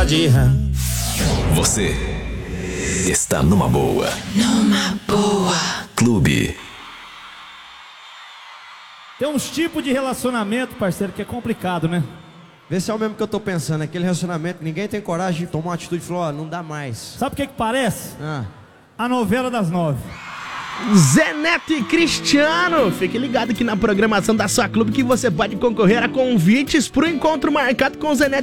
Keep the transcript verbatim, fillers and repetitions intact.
pode. Você está numa boa. Numa boa. Clube. Tem uns tipos de relacionamento, parceiro, que é complicado, né? Vê se é o mesmo que eu tô pensando. Aquele relacionamento, ninguém tem coragem de tomar uma atitude e falar, ó, não dá mais. Sabe o que que parece? Ah. A novela das nove. Zé Neto e Cristiano, fique ligado aqui na programação da sua clube que você pode concorrer a convites pro encontro marcado com o Zé Neto